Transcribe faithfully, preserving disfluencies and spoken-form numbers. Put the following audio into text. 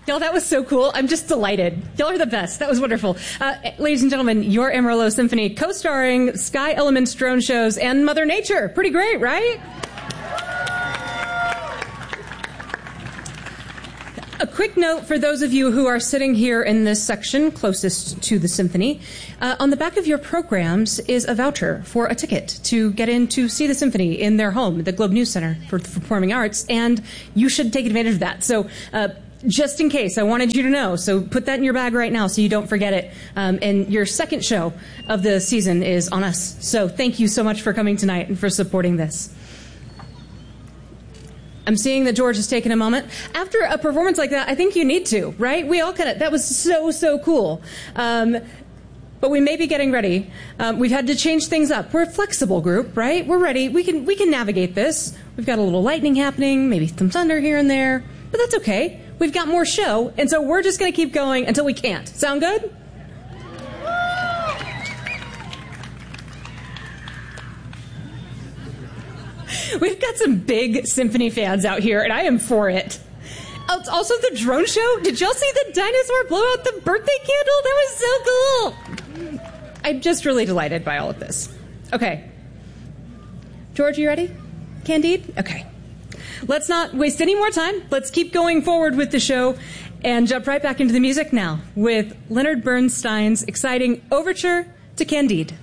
Y'all, that was so cool. I'm just delighted. Y'all are the best. That was wonderful. Uh, ladies and gentlemen, your Amarillo Symphony, co-starring Sky Elements drone shows and Mother Nature. Pretty great, right? A quick note for those of you who are sitting here in this section closest to the symphony. Uh, on the back of your programs is a voucher for a ticket to get in to see the symphony in their home, the Globe News Center for the Performing Arts, and you should take advantage of that. So uh, just in case, I wanted you to know. So put that in your bag right now so you don't forget it. Um, and your second show of the season is on us. So thank you so much for coming tonight and for supporting this. I'm seeing that George has taken a moment. After a performance like that, I think you need to, right? We all kind of, that was so, so cool. Um, but we may be getting ready. Um, we've had to change things up. We're a flexible group, right? We're ready. We can, we can navigate this. We've got a little lightning happening, maybe some thunder here and there, but that's okay. We've got more show, and so we're just going to keep going until we can't. Sound good? We've got some big symphony fans out here, and I am for it. Also, the drone show. Did y'all see the dinosaur blow out the birthday candle? That was so cool. I'm just really delighted by all of this. Okay. George, you ready? Candide? Okay. Let's not waste any more time. Let's keep going forward with the show and jump right back into the music now with Leonard Bernstein's exciting overture to Candide.